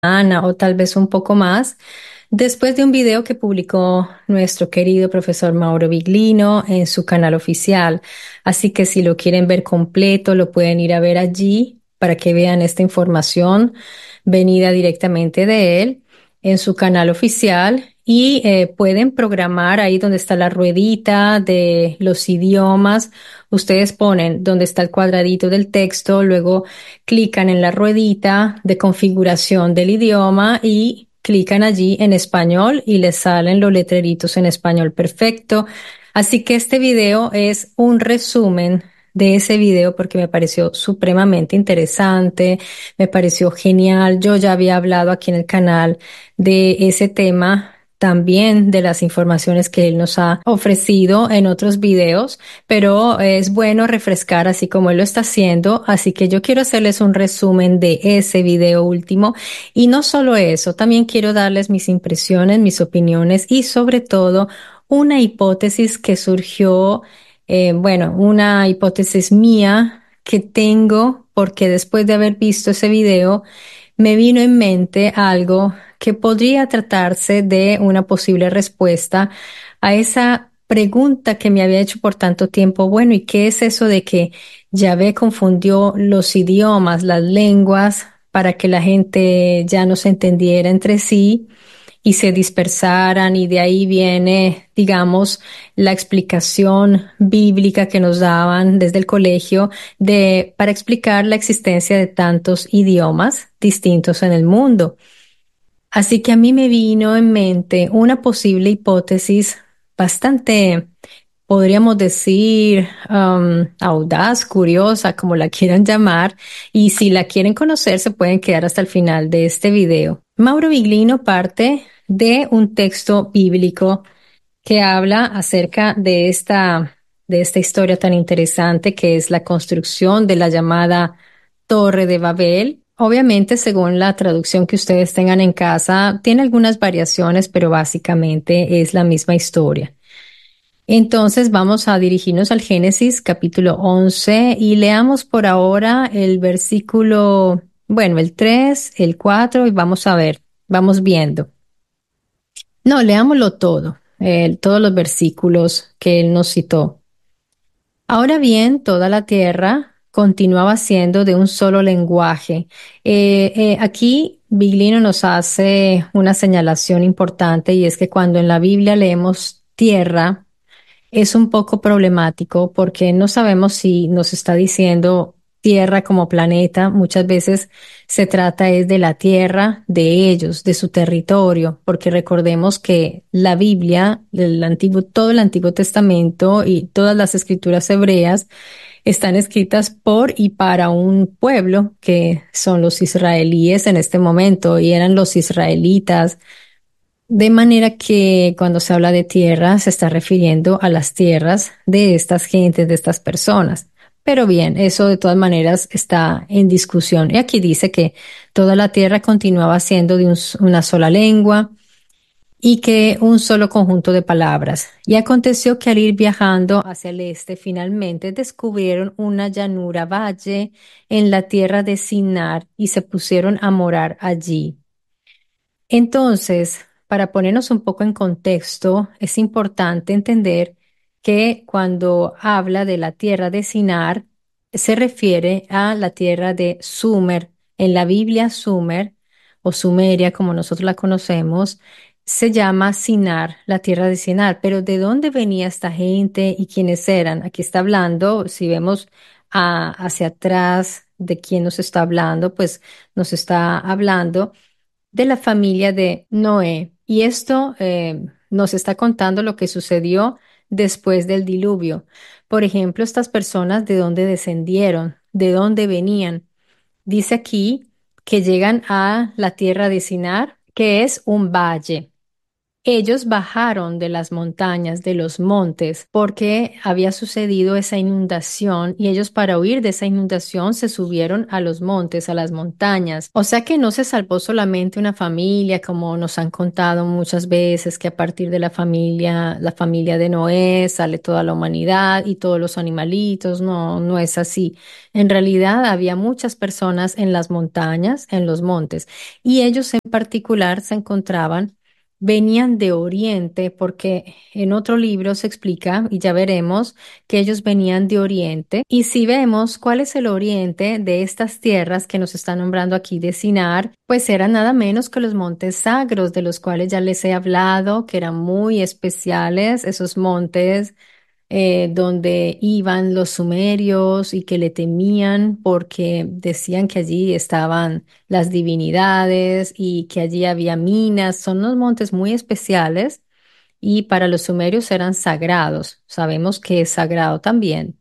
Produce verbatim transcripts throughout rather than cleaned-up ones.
Ana, o tal vez un poco más, después de un video que publicó nuestro querido profesor Mauro Biglino en su canal oficial. Así que si lo quieren ver completo, lo pueden ir a ver allí para que vean esta información venida directamente de él en su canal oficial. Y eh, pueden programar ahí donde está la ruedita de los idiomas. Ustedes ponen donde está el cuadradito del texto, luego clican en la ruedita de configuración del idioma y clican allí en español y les salen los letreritos en español perfecto. Así que este video es un resumen de ese video porque me pareció supremamente interesante, me pareció genial. Yo ya había hablado aquí en el canal de ese tema, también de las informaciones que él nos ha ofrecido en otros videos, pero es bueno refrescar así como él lo está haciendo. Así que yo quiero hacerles un resumen de ese video último. Y no solo eso, también quiero darles mis impresiones, mis opiniones y sobre todo una hipótesis que surgió, eh, bueno, una hipótesis mía que tengo porque después de haber visto ese video me vino en mente algo que podría tratarse de una posible respuesta a esa pregunta que me había hecho por tanto tiempo. Bueno, ¿y qué es eso de que Yahvé confundió los idiomas, las lenguas, para que la gente ya no se entendiera entre sí y se dispersaran? Y de ahí viene, digamos, la explicación bíblica que nos daban desde el colegio de, para explicar la existencia de tantos idiomas distintos en el mundo. Así que a mí me vino en mente una posible hipótesis bastante, podríamos decir, um, audaz, curiosa, como la quieran llamar, y si la quieren conocer se pueden quedar hasta el final de este video. Mauro Biglino parte de un texto bíblico que habla acerca de esta, de esta historia tan interesante que es la construcción de la llamada Torre de Babel. Obviamente, según la traducción que ustedes tengan en casa, tiene algunas variaciones, pero básicamente es la misma historia. Entonces vamos a dirigirnos al Génesis capítulo once y leamos por ahora el versículo, bueno, el tres, el cuatro y vamos a ver, vamos viendo. No, leámoslo todo, eh, todos los versículos que él nos citó. Ahora bien, toda la tierra continuaba siendo de un solo lenguaje. Eh, eh, aquí Biglino nos hace una señalación importante y es que cuando en la Biblia leemos tierra, es un poco problemático porque no sabemos si nos está diciendo Tierra como planeta. Muchas veces se trata es de la tierra de ellos, de su territorio, porque recordemos que la Biblia, el antiguo, todo el Antiguo Testamento y todas las escrituras hebreas están escritas por y para un pueblo que son los israelíes en este momento y eran los israelitas, de manera que cuando se habla de tierra se está refiriendo a las tierras de estas gentes, de estas personas. Pero bien, eso de todas maneras está en discusión. Y aquí dice que toda la tierra continuaba siendo de un s- una sola lengua y que un solo conjunto de palabras. Y aconteció que al ir viajando hacia el este, finalmente descubrieron una llanura valle en la tierra de Sinar y se pusieron a morar allí. Entonces, para ponernos un poco en contexto, es importante entender que cuando habla de la tierra de Sinar, se refiere a la tierra de Sumer. En la Biblia, Sumer o Sumeria, como nosotros la conocemos, se llama Sinar, la tierra de Sinar. Pero ¿de dónde venía esta gente y quiénes eran? Aquí está hablando, si vemos a- hacia atrás de quién nos está hablando, pues nos está hablando de la familia de Noé. Y esto eh, nos está contando lo que sucedió después del diluvio. Por ejemplo, estas personas de dónde descendieron, de dónde venían. Dice aquí que llegan a la tierra de Sinar, que es un valle. Ellos bajaron de las montañas, de los montes, porque había sucedido esa inundación y ellos para huir de esa inundación se subieron a los montes, a las montañas. O sea que no se salvó solamente una familia, como nos han contado muchas veces, que a partir de la familia, la familia de Noé sale toda la humanidad y todos los animalitos. No, no es así. En realidad había muchas personas en las montañas, en los montes, y ellos en particular se encontraban venían de Oriente, porque en otro libro se explica, y ya veremos, que ellos venían de Oriente. Y si vemos cuál es el Oriente de estas tierras que nos está nombrando aquí de Sinar, pues eran nada menos que los montes sagros, de los cuales ya les he hablado, que eran muy especiales, esos montes eh, donde iban los sumerios y que le temían porque decían que allí estaban las divinidades y que allí había minas. Son unos montes muy especiales y para los sumerios eran sagrados. Sabemos que es sagrado también.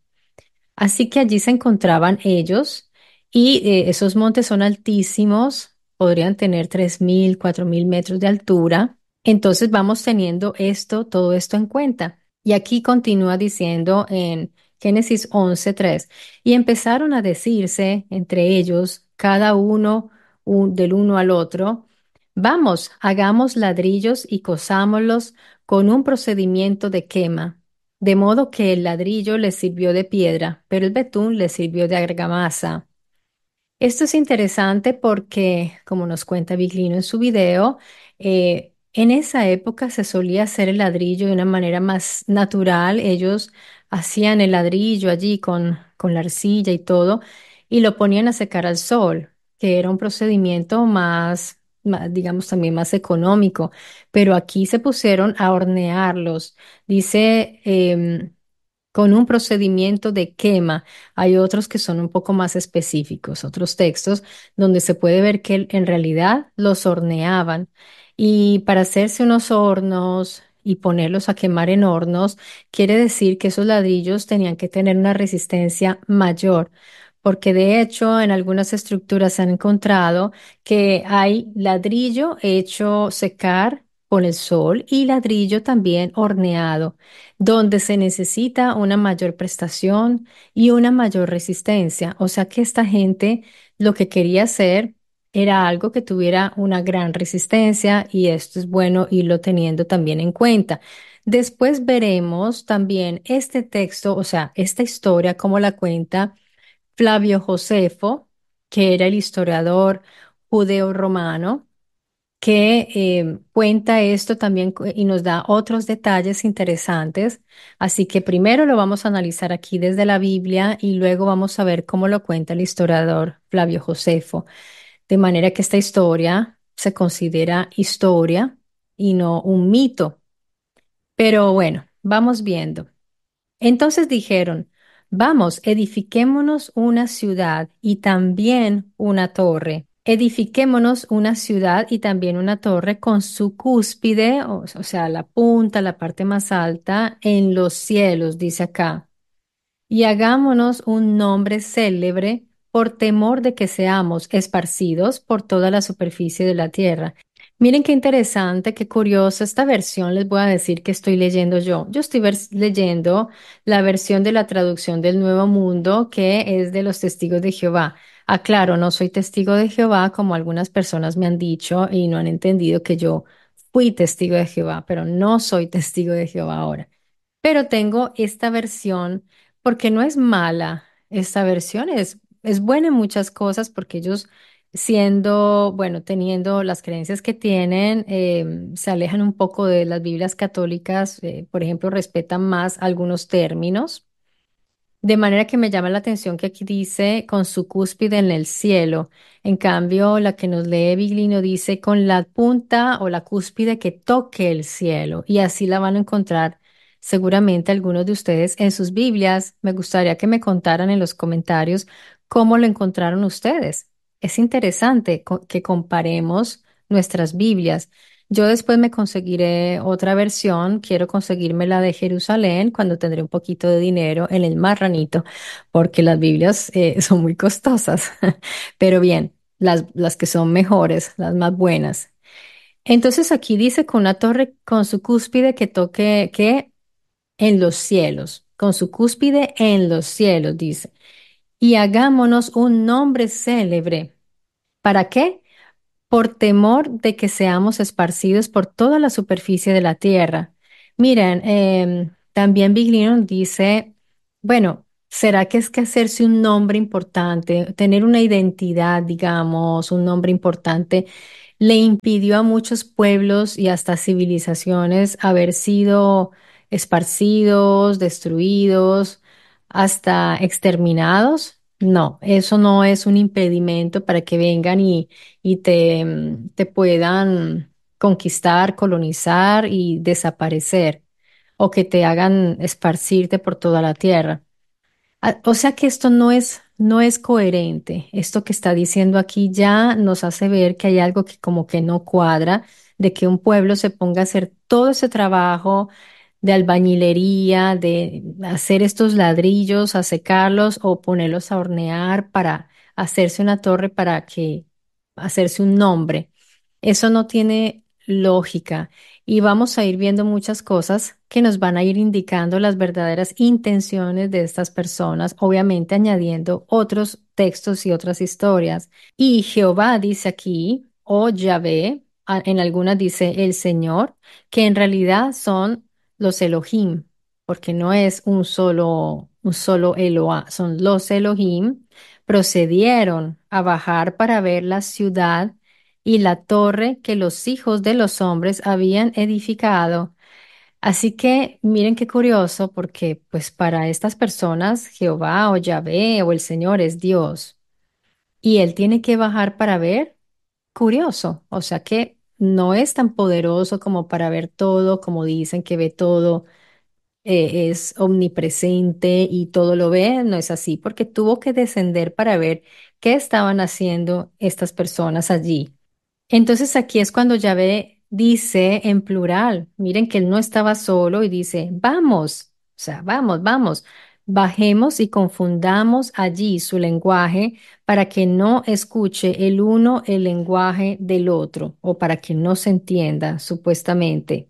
Así que allí se encontraban ellos y eh, esos montes son altísimos, podrían tener tres mil, cuatro mil metros de altura. Entonces vamos teniendo esto, todo esto en cuenta. Y aquí continúa diciendo en Génesis once tres, y empezaron a decirse entre ellos, cada uno un- del uno al otro, vamos, hagamos ladrillos y cosámoslos con un procedimiento de quema. De modo que el ladrillo le sirvió de piedra, pero el betún le sirvió de argamasa. Esto es interesante porque, como nos cuenta Viglino en su video, eh, en esa época se solía hacer el ladrillo de una manera más natural. Ellos hacían el ladrillo allí con, con la arcilla y todo y lo ponían a secar al sol, que era un procedimiento más, más, digamos, también más económico. Pero aquí se pusieron a hornearlos. Dice... em, con un procedimiento de quema. Hay otros que son un poco más específicos, otros textos donde se puede ver que en realidad los horneaban. Y para hacerse unos hornos y ponerlos a quemar en hornos, quiere decir que esos ladrillos tenían que tener una resistencia mayor. Porque de hecho en algunas estructuras se han encontrado que hay ladrillo hecho secar con el sol y ladrillo también horneado donde se necesita una mayor prestación y una mayor resistencia. O sea que esta gente lo que quería hacer era algo que tuviera una gran resistencia y esto es bueno irlo teniendo también en cuenta. Después veremos también este texto, o sea, esta historia, cómo la cuenta Flavio Josefo, que era el historiador judeo-romano que eh, cuenta esto también cu- y nos da otros detalles interesantes. Así que primero lo vamos a analizar aquí desde la Biblia y luego vamos a ver cómo lo cuenta el historiador Flavio Josefo. De manera que esta historia se considera historia y no un mito. Pero bueno, vamos viendo. Entonces dijeron, vamos, edifiquémonos una ciudad y también una torre. Edifiquémonos una ciudad y también una torre con su cúspide, o, o sea, la punta, la parte más alta, en los cielos, dice acá. Y hagámonos un nombre célebre por temor de que seamos esparcidos por toda la superficie de la tierra. Miren qué interesante, qué curioso. Esta versión les voy a decir que estoy leyendo yo. Yo estoy vers- leyendo la versión de la traducción del Nuevo Mundo, que es de los testigos de Jehová. Aclaro, no soy testigo de Jehová, como algunas personas me han dicho y no han entendido que yo fui testigo de Jehová, pero no soy testigo de Jehová ahora. Pero tengo esta versión porque no es mala. Esta versión es, es buena en muchas cosas porque ellos siendo, bueno, teniendo las creencias que tienen, eh, se alejan un poco de las Biblias católicas, eh, por ejemplo, respetan más algunos términos. De manera que me llama la atención que aquí dice con su cúspide en el cielo. En cambio, la que nos lee Biglino dice con la punta o la cúspide que toque el cielo. Y así la van a encontrar seguramente algunos de ustedes en sus Biblias. Me gustaría que me contaran en los comentarios cómo lo encontraron ustedes. Es interesante co- que comparemos nuestras Biblias. Yo después me conseguiré otra versión, quiero conseguirme la de Jerusalén cuando tendré un poquito de dinero en el marranito, porque las Biblias eh, son muy costosas. Pero bien, las, las que son mejores, las más buenas. Entonces aquí dice con una torre con su cúspide que toque que en los cielos, con su cúspide en los cielos, dice. Y hagámonos un nombre célebre. ¿Para qué? Por temor de que seamos esparcidos por toda la superficie de la tierra. Miren, em, también Biglino dice, bueno, ¿será que es que hacerse un nombre importante, tener una identidad, digamos, un nombre importante, le impidió a muchos pueblos y hasta civilizaciones haber sido esparcidos, destruidos, hasta exterminados? No, eso no es un impedimento para que vengan y y te, mm, te puedan conquistar, colonizar y desaparecer, o que te hagan esparcirte por toda la tierra. Ah, O sea que esto no es, no es coherente. Esto que está diciendo aquí ya nos hace ver que hay algo que como que no cuadra, de que un pueblo se ponga a hacer todo ese trabajo de albañilería, de hacer estos ladrillos, a secarlos o ponerlos a hornear para hacerse una torre para que hacerse un nombre. Eso no tiene lógica y vamos a ir viendo muchas cosas que nos van a ir indicando las verdaderas intenciones de estas personas, obviamente añadiendo otros textos y otras historias. Y Jehová dice aquí, o Yahvé, a- en algunas dice el Señor, que en realidad son los Elohim, porque no es un solo, un solo Eloah, son los Elohim, procedieron a bajar para ver la ciudad y la torre que los hijos de los hombres habían edificado. Así que miren qué curioso, porque pues para estas personas Jehová o Yahvé o el Señor es Dios y él tiene que bajar para ver. Curioso, o sea que no es tan poderoso como para ver todo, como dicen que ve todo, eh, es omnipresente y todo lo ve, no es así, porque tuvo que descender para ver qué estaban haciendo estas personas allí. Entonces aquí es cuando Yahvé dice en plural, miren que él no estaba solo y dice, vamos, o sea, vamos, vamos, bajemos y confundamos allí su lenguaje para que no escuche el uno el lenguaje del otro o para que no se entienda supuestamente.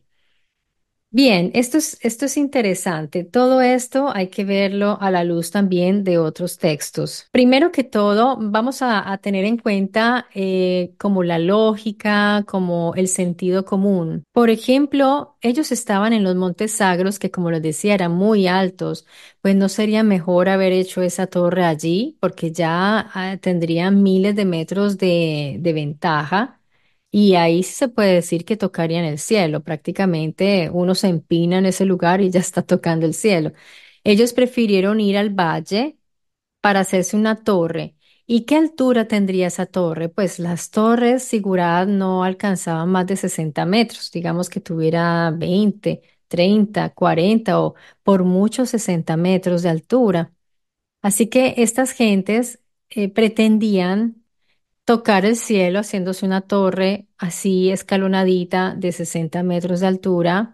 Bien, esto es, esto es interesante. Todo esto hay que verlo a la luz también de otros textos. Primero que todo, vamos a, a tener en cuenta eh, como la lógica, como el sentido común. Por ejemplo, ellos estaban en los montes sagros que, como les decía, eran muy altos. Pues no sería mejor haber hecho esa torre allí, porque ya ah, tendrían miles de metros de, de ventaja. Y ahí sí se puede decir que tocarían el cielo. Prácticamente uno se empina en ese lugar y ya está tocando el cielo. Ellos prefirieron ir al valle para hacerse una torre. ¿Y qué altura tendría esa torre? Pues las torres Sigurat no alcanzaban más de sesenta metros, digamos que tuviera veinte, treinta, cuarenta o por mucho sesenta metros de altura. Así que estas gentes eh, pretendían tocar el cielo haciéndose una torre así escalonadita de sesenta metros de altura.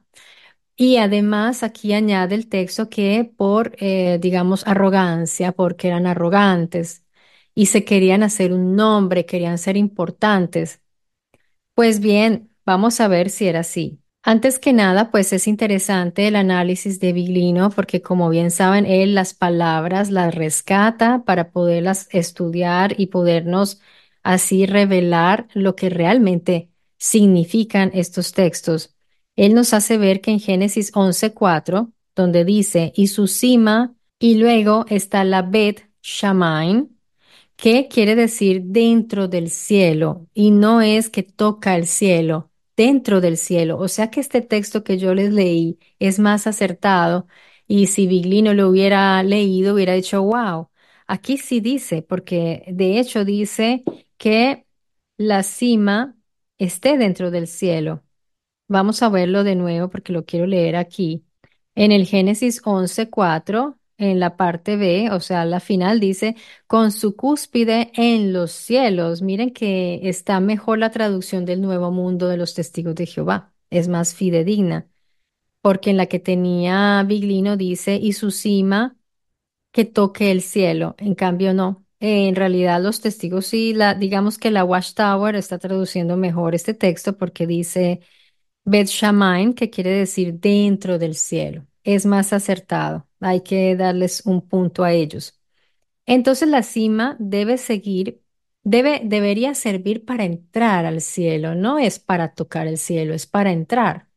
Y además aquí añade el texto que por, eh, digamos, arrogancia, porque eran arrogantes y se querían hacer un nombre, querían ser importantes. Pues bien, vamos a ver si era así. Antes que nada, pues es interesante el análisis de Biglino porque como bien saben, él las palabras las rescata para poderlas estudiar y podernos así revelar lo que realmente significan estos textos. Él nos hace ver que en Génesis once cuatro, donde dice, y su cima, y luego está la Bet Shamaim, ¿qué quiere decir dentro del cielo? Y no es que toca el cielo, dentro del cielo. O sea que este texto que yo les leí es más acertado y si Biglino lo hubiera leído, hubiera dicho, wow, aquí sí dice, porque de hecho dice que la cima esté dentro del cielo. Vamos a verlo de nuevo porque lo quiero leer aquí. En el Génesis once cuatro, en la parte B, o sea, la final dice, con su cúspide en los cielos. Miren que está mejor la traducción del Nuevo Mundo de los Testigos de Jehová. Es más fidedigna, porque en la que tenía Biglino dice, y su cima que toque el cielo. En cambio, no. Eh, en realidad los testigos sí, la, digamos que la Watchtower está traduciendo mejor este texto porque dice Bet Shammai, que quiere decir dentro del cielo. Es más acertado. Hay que darles un punto a ellos. Entonces la cima debe seguir, debe, debería servir para entrar al cielo, no es para tocar el cielo, es para entrar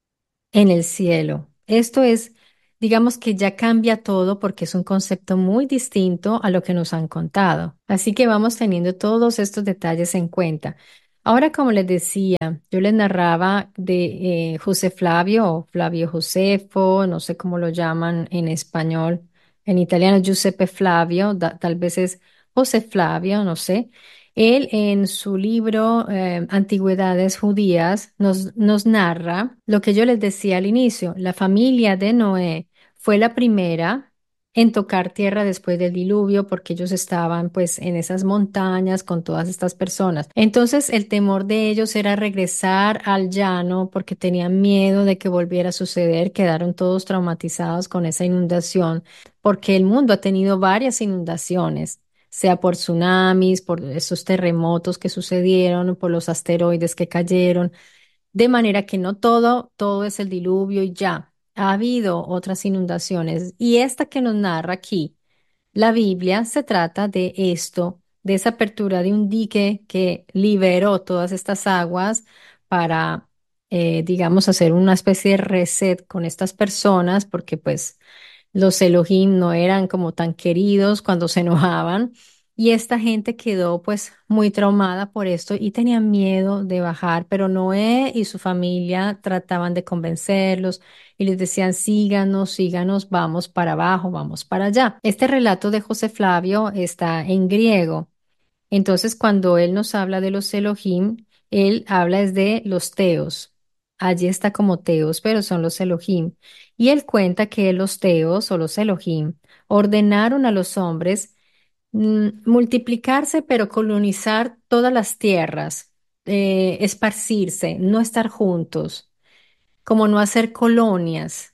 en el cielo. Esto es, digamos que ya cambia todo porque es un concepto muy distinto a lo que nos han contado. Así que vamos teniendo todos estos detalles en cuenta. Ahora, como les decía, yo les narraba de eh, José Flavio o Flavio Josefo, no sé cómo lo llaman en español, en italiano Giuseppe Flavio, da- tal vez es José Flavio, no sé. Él en su libro eh, Antigüedades Judías nos, nos narra lo que yo les decía al inicio. La familia de Noé fue la primera en tocar tierra después del diluvio porque ellos estaban pues en esas montañas con todas estas personas. Entonces el temor de ellos era regresar al llano porque tenían miedo de que volviera a suceder. Quedaron todos traumatizados con esa inundación porque el mundo ha tenido varias inundaciones, sea por tsunamis, por esos terremotos que sucedieron, por los asteroides que cayeron, de manera que no todo, todo es el diluvio y ya. Ha habido otras inundaciones y esta que nos narra aquí la Biblia se trata de esto, de esa apertura de un dique que liberó todas estas aguas para, eh, digamos, hacer una especie de reset con estas personas, porque pues los Elohim no eran como tan queridos cuando se enojaban. Y esta gente quedó pues muy traumada por esto y tenían miedo de bajar, pero Noé y su familia trataban de convencerlos y les decían, síganos, síganos, vamos para abajo, vamos para allá. Este relato de José Flavio está en griego. Entonces, cuando él nos habla de los Elohim, él habla es de los teos. Allí está como teos, pero son los Elohim. Y él cuenta que los teos o los Elohim ordenaron a los hombres mm, multiplicarse, pero colonizar todas las tierras, eh, esparcirse, no estar juntos, como no hacer colonias.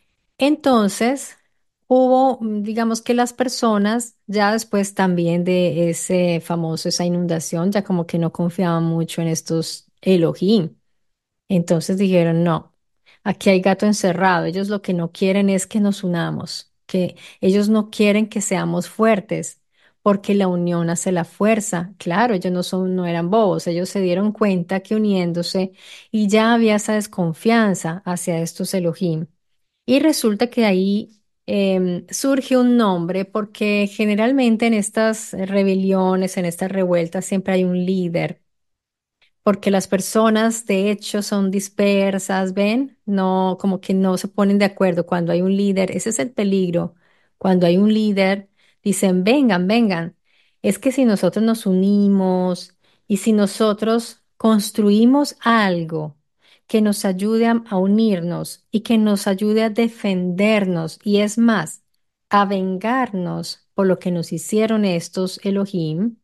Entonces, hubo, mm, digamos que las personas, ya después también de ese famoso, esa inundación, ya como que no confiaban mucho en estos Elohim. Entonces dijeron, no, aquí hay gato encerrado. Ellos lo que no quieren es que nos unamos, que ellos no quieren que seamos fuertes, porque la unión hace la fuerza. Claro, ellos no son, no eran bobos, ellos se dieron cuenta que uniéndose y ya había esa desconfianza hacia estos Elohim. Y resulta que ahí em, surge un nombre porque generalmente en estas rebeliones, en estas revueltas, siempre hay un líder porque las personas de hecho son dispersas, ¿ven? No, como que no se ponen de acuerdo cuando hay un líder. Ese es el peligro. Cuando hay un líder, dicen, vengan, vengan. Es que si nosotros nos unimos y si nosotros construimos algo que nos ayude a, a unirnos y que nos ayude a defendernos y es más, a vengarnos por lo que nos hicieron estos Elohim,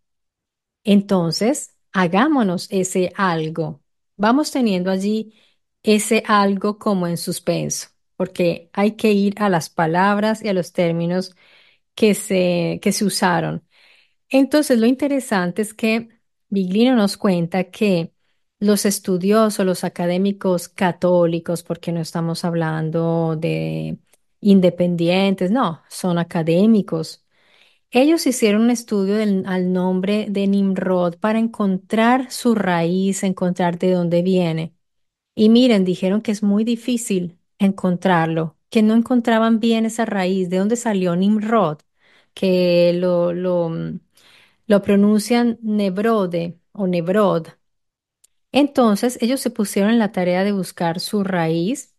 entonces, hagámonos ese algo. Vamos teniendo allí ese algo como en suspenso, porque hay que ir a las palabras y a los términos que se, que se usaron. Entonces, lo interesante es que Biglino nos cuenta que los estudiosos, los académicos católicos, porque no estamos hablando de independientes, no, son académicos. Ellos hicieron un estudio del- al nombre de Nimrod para encontrar su raíz, encontrar de dónde viene. Y miren, dijeron que es muy difícil encontrarlo, que no encontraban bien esa raíz, de dónde salió Nimrod, que lo, lo, mm, lo pronuncian Nebrode o Nebrod. Entonces ellos se pusieron en la tarea de buscar su raíz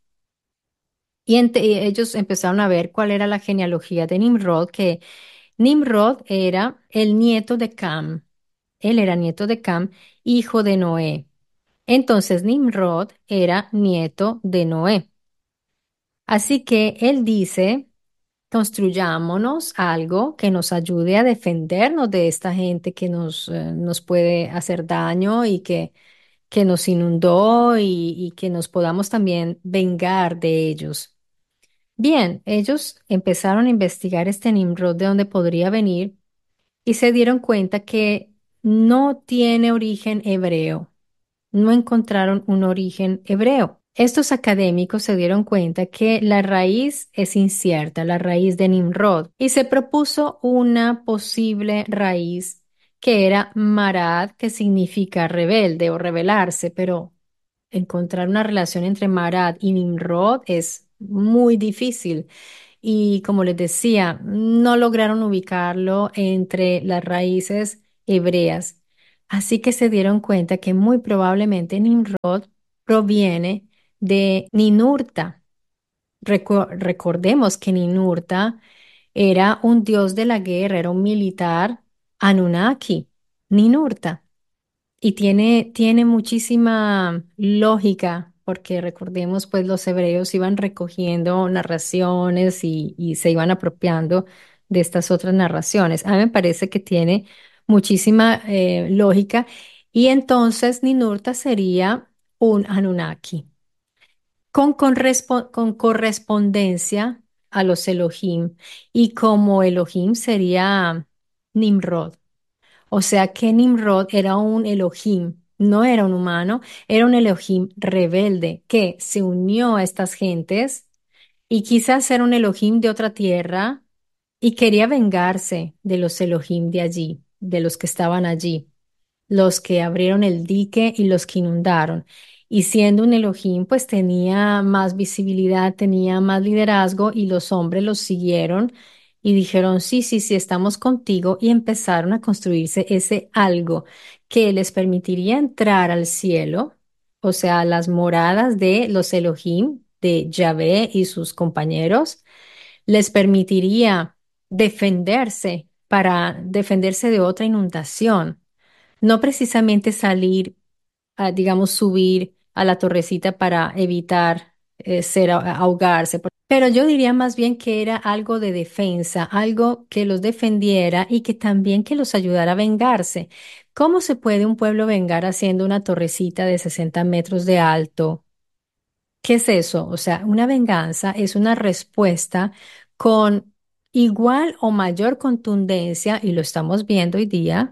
y ente- y ellos empezaron a ver cuál era la genealogía de Nimrod, que Nimrod era el nieto de Cam. Él era nieto de Cam, hijo de Noé. Entonces Nimrod era nieto de Noé. Así que él dice, construyámonos algo que nos ayude a defendernos de esta gente que nos, eh, nos puede hacer daño y que, que nos inundó y, y que nos podamos también vengar de ellos. Bien, ellos empezaron a investigar este Nimrod de dónde podría venir y se dieron cuenta que no tiene origen hebreo, no encontraron un origen hebreo. Estos académicos se dieron cuenta que la raíz es incierta, la raíz de Nimrod, y se propuso una posible raíz que era Marad, que significa rebelde o rebelarse, pero encontrar una relación entre Marad y Nimrod es muy difícil. Y como les decía, no lograron ubicarlo entre las raíces hebreas. Así que se dieron cuenta que muy probablemente Nimrod proviene de Ninurta. Reco- recordemos que Ninurta era un dios de la guerra, era un militar Anunnaki, Ninurta. Y tiene, tiene muchísima lógica, porque recordemos, pues los hebreos iban recogiendo narraciones y, y se iban apropiando de estas otras narraciones. A mí me parece que tiene muchísima eh, lógica. Y entonces Ninurta sería un Anunnaki, con, correspo- con correspondencia a los Elohim. Y como Elohim sería Nimrod. O sea que Nimrod era un Elohim, no era un humano, era un Elohim rebelde que se unió a estas gentes y quizás era un Elohim de otra tierra y quería vengarse de los Elohim de allí, de los que estaban allí, los que abrieron el dique y los que inundaron. Y siendo un Elohim, pues tenía más visibilidad, tenía más liderazgo y los hombres los siguieron y dijeron, sí, sí, sí, estamos contigo y empezaron a construirse ese algo que les permitiría entrar al cielo, o sea, las moradas de los Elohim, de Yahvé y sus compañeros, les permitiría defenderse para defenderse de otra inundación. No precisamente salir, a, digamos, subir a la torrecita para evitar eh, ser a- ahogarse, por- pero yo diría más bien que era algo de defensa, algo que los defendiera y que también que los ayudara a vengarse. ¿Cómo se puede un pueblo vengar haciendo una torrecita de sesenta metros de alto? ¿Qué es eso? O sea, una venganza es una respuesta con igual o mayor contundencia, y lo estamos viendo hoy día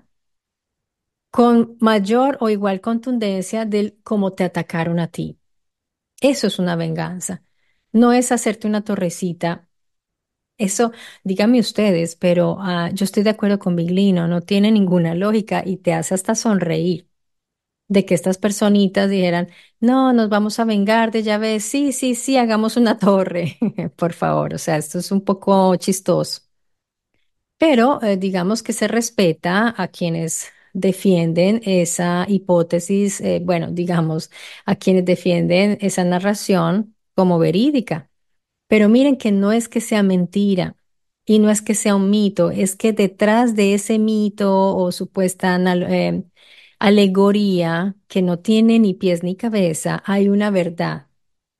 con mayor o igual contundencia del cómo te atacaron a ti. Eso es una venganza. No es hacerte una torrecita. Eso, díganme ustedes, pero ah, yo estoy de acuerdo con Biglino, no tiene ninguna lógica y te hace hasta sonreír de que estas personitas dijeran, no, nos vamos a vengar de llave, sí, sí, sí, hagamos una torre, por favor. O sea, esto es un poco chistoso. Pero eh, digamos que se respeta a quienes defienden esa hipótesis, eh, bueno, digamos, a quienes defienden esa narración como verídica. Pero miren que no es que sea mentira y no es que sea un mito, es que detrás de ese mito o supuesta anal- eh, alegoría que no tiene ni pies ni cabeza, hay una verdad.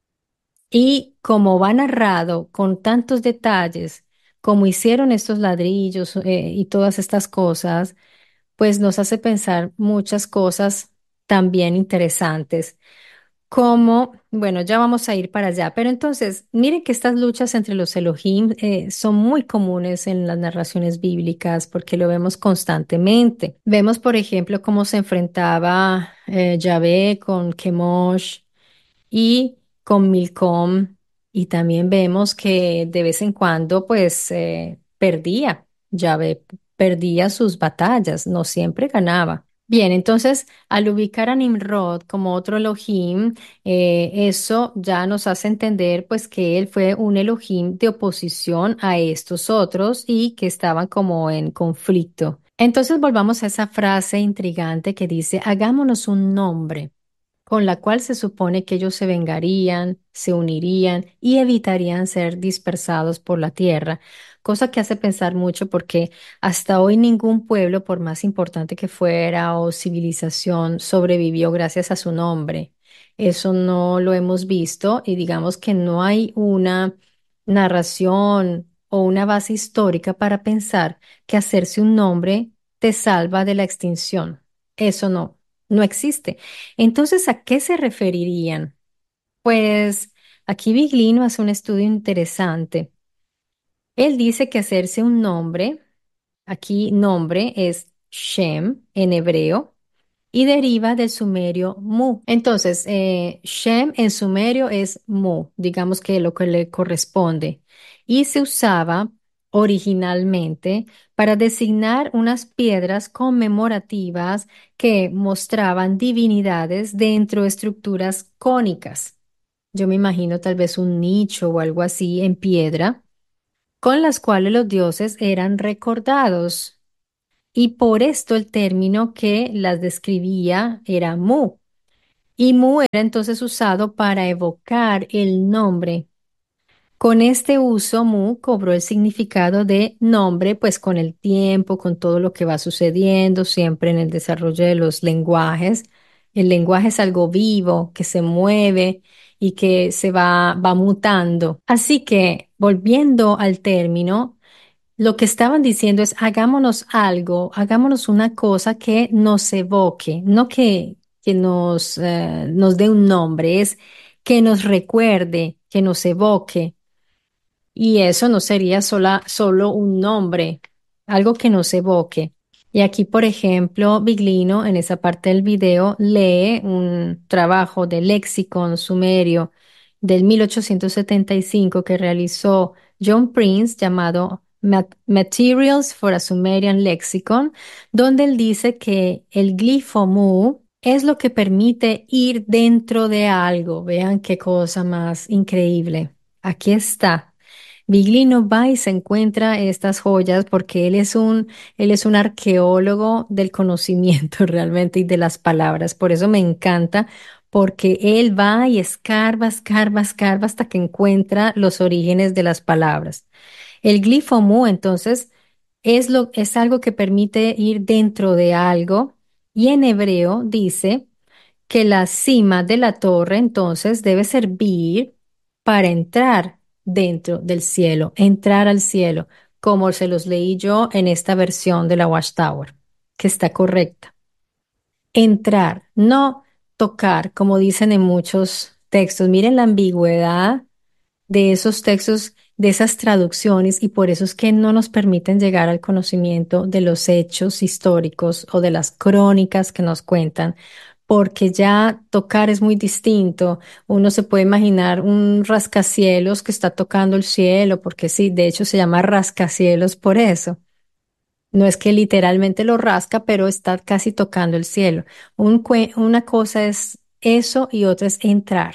Y como va narrado con tantos detalles, como hicieron estos ladrillos eh, y todas estas cosas, pues nos hace pensar muchas cosas también interesantes. Como, bueno, ya vamos a ir para allá, pero entonces, miren que estas luchas entre los Elohim eh, son muy comunes en las narraciones bíblicas porque lo vemos constantemente. Vemos, por ejemplo, cómo se enfrentaba eh, Yahvé con Chemosh y con Milcom, y también vemos que de vez en cuando pues eh, perdía, Yahvé perdía sus batallas, no siempre ganaba. Bien, entonces al ubicar a Nimrod como otro Elohim, eh, eso ya nos hace entender pues que él fue un Elohim de oposición a estos otros y que estaban como en conflicto. Entonces volvamos a esa frase intrigante que dice, hagámonos un nombre con la cual se supone que ellos se vengarían, se unirían y evitarían ser dispersados por la tierra, cosa que hace pensar mucho porque hasta hoy ningún pueblo, por más importante que fuera o civilización, sobrevivió gracias a su nombre. Eso no lo hemos visto y digamos que no hay una narración o una base histórica para pensar que hacerse un nombre te salva de la extinción. Eso no, no existe. Entonces, ¿a qué se referirían? Pues aquí Biglino hace un estudio interesante. Él dice que hacerse un nombre aquí nombre es Shem en hebreo y deriva del sumerio Mu. Entonces, eh, Shem en sumerio es Mu, digamos que lo que le corresponde, y se usaba originalmente para designar unas piedras conmemorativas que mostraban divinidades dentro de estructuras cónicas. Yo me imagino tal vez un nicho o algo así en piedra, con las cuales los dioses eran recordados. Y por esto el término que las describía era Mu. Y Mu era entonces usado para evocar el nombre. Con este uso, Mu cobró el significado de nombre, pues con el tiempo, con todo lo que va sucediendo, siempre en el desarrollo de los lenguajes. El lenguaje es algo vivo, que se mueve y que se va, va mutando. Así que, volviendo al término, lo que estaban diciendo es, hagámonos algo, hagámonos una cosa que nos evoque, no que, que nos, eh, nos dé un nombre, es que nos recuerde, que nos evoque. Y eso no sería sola, solo un nombre, algo que nos evoque. Y aquí, por ejemplo, Biglino en esa parte del video lee un trabajo de léxico sumerio del mil ochocientos setenta y cinco que realizó John Prince llamado Ma- Materials for a Sumerian Lexicon, donde él dice que el glifo mu es lo que permite ir dentro de algo. Vean qué cosa más increíble. Aquí está. Biglino va y se encuentra estas joyas porque él es un, él es un arqueólogo del conocimiento realmente y de las palabras. Por eso me encanta, porque él va y escarba, escarba, escarba hasta que encuentra los orígenes de las palabras. El glifo mu, entonces, es lo, es algo que permite ir dentro de algo y en hebreo dice que la cima de la torre entonces debe servir para entrar dentro del cielo, entrar al cielo, como se los leí yo en esta versión de la Watchtower, que está correcta. Entrar, no tocar, como dicen en muchos textos. Miren la ambigüedad de esos textos, de esas traducciones, y por eso es que no nos permiten llegar al conocimiento de los hechos históricos o de las crónicas que nos cuentan, porque ya tocar es muy distinto. Uno se puede imaginar un rascacielos que está tocando el cielo, porque sí, de hecho se llama rascacielos por eso. No es que literalmente lo rasca, pero está casi tocando el cielo. Un cue- una cosa es eso y otra es entrar.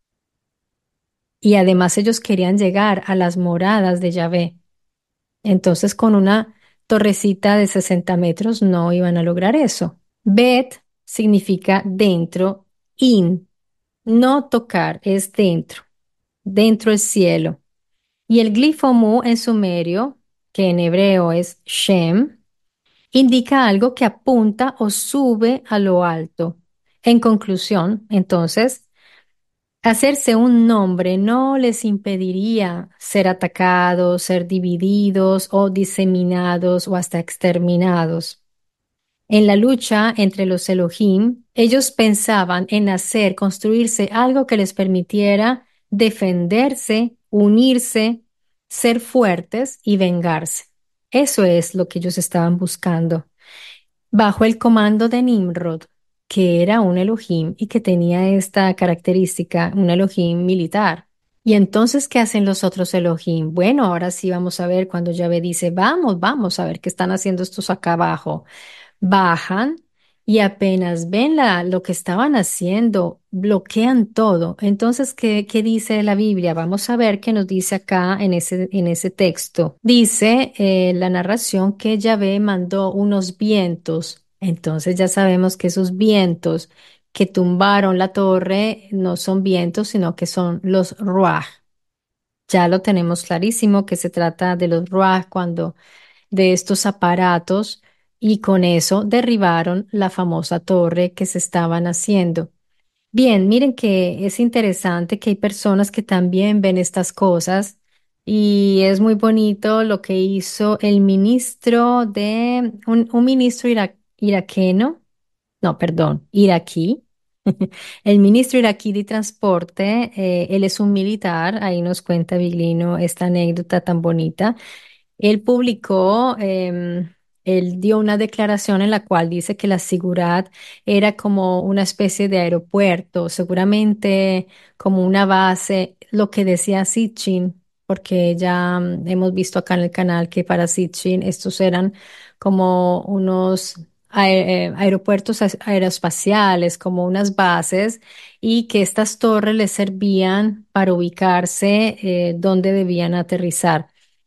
Y además ellos querían llegar a las moradas de Yahvé. Entonces con una torrecita de sesenta metros no iban a lograr eso. Bet significa dentro, in, no tocar, es dentro, dentro del cielo. Y el glifo mu en sumerio, que en hebreo es Shem, indica algo que apunta o sube a lo alto. En conclusión, entonces, hacerse un nombre no les impediría ser atacados, ser divididos o diseminados o hasta exterminados. En la lucha entre los Elohim, ellos pensaban en hacer, construirse algo que les permitiera defenderse, unirse, ser fuertes y vengarse. Eso es lo que ellos estaban buscando bajo el comando de Nimrod, que era un Elohim y que tenía esta característica, un Elohim militar. Y entonces, ¿qué hacen los otros Elohim? Bueno, ahora sí vamos a ver cuando Yahvé dice, vamos, vamos a ver qué están haciendo estos acá abajo. Bajan y apenas ven la, lo que estaban haciendo, bloquean todo. Entonces, ¿qué, qué dice la Biblia? Vamos a ver qué nos dice acá en ese, en ese texto. Dice eh, la narración que Yahvé mandó unos vientos. Entonces ya sabemos que esos vientos que tumbaron la torre no son vientos, sino que son los ruaj. Ya lo tenemos clarísimo que se trata de los ruaj cuando de estos aparatos y con eso derribaron la famosa torre que se estaban haciendo. Bien, miren que es interesante que hay personas que también ven estas cosas y es muy bonito lo que hizo el ministro de, un, un ministro ira- iraqueno, no, perdón, iraquí. El ministro iraquí de Transporte, eh, él es un militar, ahí nos cuenta Viglino esta anécdota tan bonita. Él publicó em, él dio una declaración en la cual dice que la Sigurat era como una especie de aeropuerto, seguramente como una base, lo que decía Sitchin, porque ya mm, hemos visto acá en el canal que para Sitchin estos eran como unos ae- eh, aeropuertos as- aeroespaciales, como unas bases, y que estas torres les servían para ubicarse eh, donde debían aterrizar.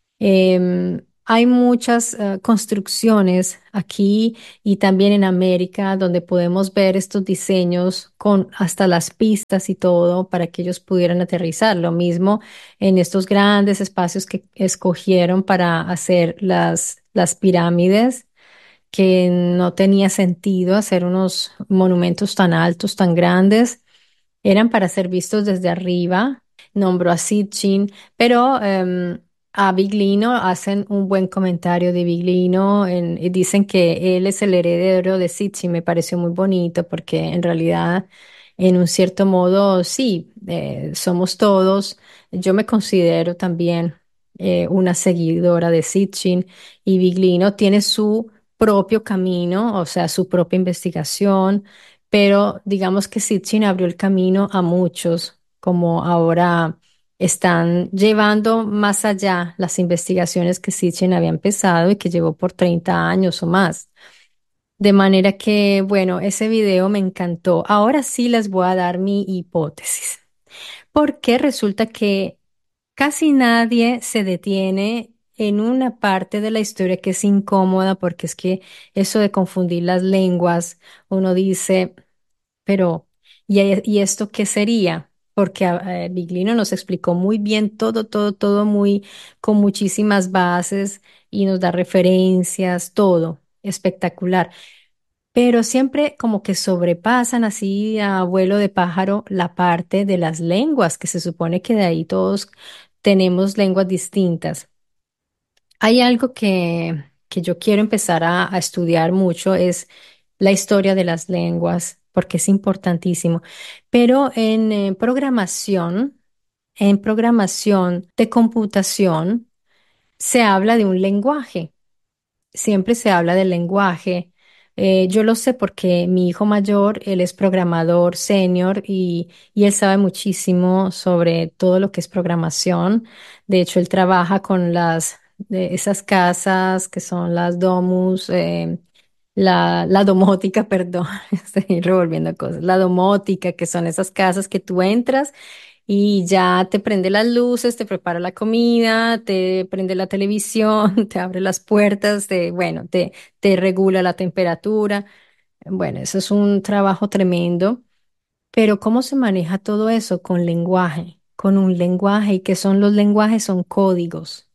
Em, hay muchas eh, construcciones aquí y también en América donde podemos ver estos diseños con hasta las pistas y todo para que ellos pudieran aterrizar. Lo mismo en estos grandes espacios que escogieron para hacer las, las pirámides, que no tenía sentido hacer unos monumentos tan altos, tan grandes. Eran para ser vistos desde arriba. Nombró a Sitchin, pero em, a Biglino hacen un buen comentario de Biglino. En- y dicen que él es el heredero de Sitchin. Me pareció muy bonito porque en realidad, en un cierto modo, sí, eh, somos todos. Yo me considero también eh, una seguidora de Sitchin, y Biglino tiene su propio camino, o sea, su propia investigación, pero digamos que Sitchin abrió el camino a muchos, como ahora están llevando más allá las investigaciones que Sitchin había empezado y que llevó por treinta años o más. De manera que, bueno, ese video me encantó. Ahora sí les voy a dar mi hipótesis, porque resulta que casi nadie se detiene en una parte de la historia que es incómoda, porque es que eso de confundir las lenguas, uno dice... Pero, ¿y, e- y esto qué sería? Porque eh, Biglino nos explicó muy bien todo, todo, todo muy, con muchísimas bases y nos da referencias, todo espectacular. Pero siempre como que sobrepasan así a vuelo de pájaro la parte de las lenguas, que se supone que de ahí todos tenemos lenguas distintas. Hay algo que, que yo quiero empezar a, a estudiar mucho, es la historia de las lenguas, porque es importantísimo. Pero en eh, programación, en programación de computación, se habla de un lenguaje. Siempre se habla del lenguaje. Eh, yo lo sé porque mi hijo mayor, él es programador senior, y, y él sabe muchísimo sobre todo lo que es programación. De hecho, él trabaja con las, de esas casas que son las domus, eh, la, la domótica, perdón, estoy revolviendo cosas. La domótica, que son esas casas que tú entras y ya te prende las luces, te prepara la comida, te prende la televisión, te abre las puertas, te, bueno, te, te regula la temperatura. Bueno, eso es un trabajo tremendo, pero ¿cómo se maneja todo eso? Con lenguaje, con un lenguaje. ¿Y qué son los lenguajes? Son códigos.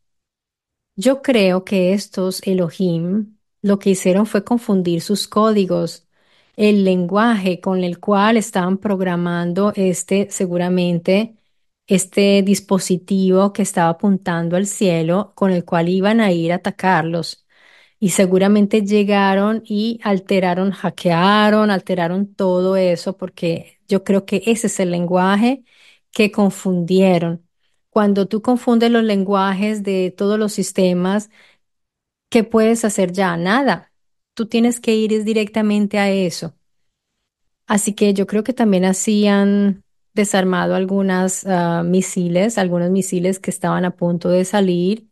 Yo creo que estos Elohim lo que hicieron fue confundir sus códigos, el lenguaje con el cual estaban programando este, seguramente, este dispositivo que estaba apuntando al cielo, con el cual iban a ir a atacarlos. Y seguramente llegaron y alteraron, hackearon, alteraron todo eso, porque yo creo que ese es el lenguaje que confundieron. Cuando tú confundes los lenguajes de todos los sistemas, ¿qué puedes hacer ya? Nada. Tú tienes que ir es directamente a eso. Así que yo creo que también así han desarmado algunas ah, misiles, algunos misiles que estaban a punto de salir,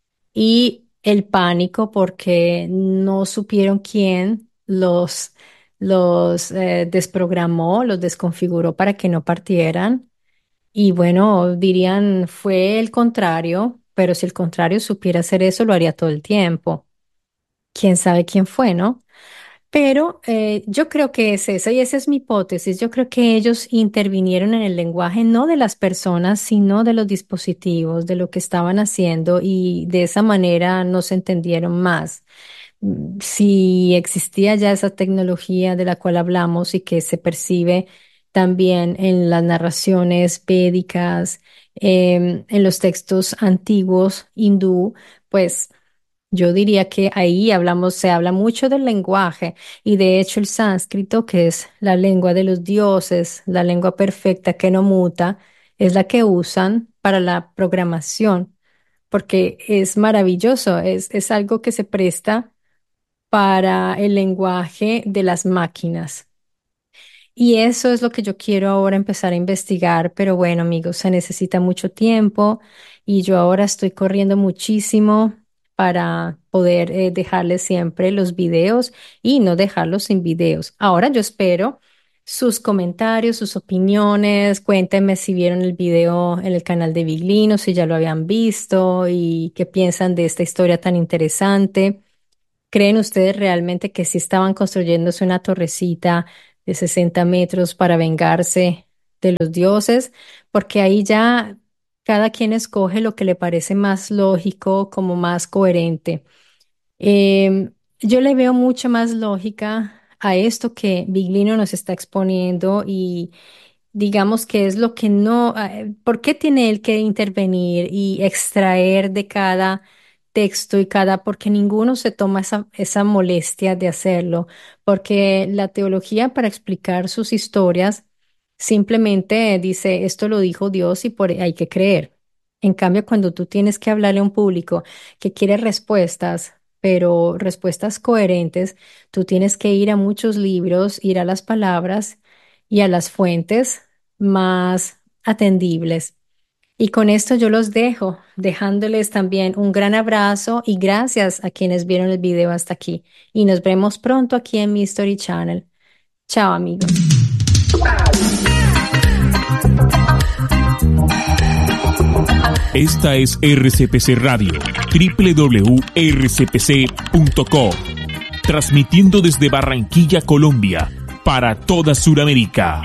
y el pánico porque no supieron quién los, los eh, desprogramó, los desconfiguró para que no partieran. Y bueno, dirían fue el contrario, pero si el contrario supiera hacer eso, lo haría todo el tiempo. Quién sabe quién fue, ¿no? Pero eh, yo creo que es esa, y esa es mi hipótesis. Yo creo que ellos intervinieron en el lenguaje no de las personas, sino de los dispositivos, de lo que estaban haciendo, y de esa manera no se entendieron más. Mm, Si existía ya esa tecnología de la cual hablamos y que se percibe también en las narraciones védicas, em, en los textos antiguos hindú, pues yo diría que ahí hablamos, se habla mucho del lenguaje, y de hecho el sánscrito, que es la lengua de los dioses, la lengua perfecta que no muta, es la que usan para la programación, porque es maravilloso, es, es algo que se presta para el lenguaje de las máquinas. Y eso es lo que yo quiero ahora empezar a investigar, pero bueno, amigos, se necesita mucho tiempo y yo ahora estoy corriendo muchísimo para poder eh, dejarles siempre los videos y no dejarlos sin videos. Ahora yo espero sus comentarios, sus opiniones. Cuéntenme si vieron el video en el canal de Biglino, si ya lo habían visto y qué piensan de esta historia tan interesante. ¿Creen ustedes realmente que sí estaban construyéndose una torrecita de sesenta metros para vengarse de los dioses? Porque ahí ya cada quien escoge lo que le parece más lógico, como más coherente. Em, yo le veo mucha más lógica a esto que Biglino nos está exponiendo y digamos que es lo que no, eh, ¿por qué tiene él que intervenir y extraer de cada texto y cada, porque ninguno se toma esa, esa molestia de hacerlo, porque la teología para explicar sus historias simplemente dice, esto lo dijo Dios y por hay que creer. En cambio, cuando tú tienes que hablarle a un público que quiere respuestas, pero respuestas coherentes, tú tienes que ir a muchos libros, ir a las palabras y a las fuentes más atendibles. Y con esto yo los dejo, dejándoles también un gran abrazo y gracias a quienes vieron el video hasta aquí. Y nos vemos pronto aquí en mi Story Channel. Chao, amigos. Esta es R C P C Radio, w w w punto r c p c punto co, transmitiendo desde Barranquilla, Colombia, para toda Sudamérica.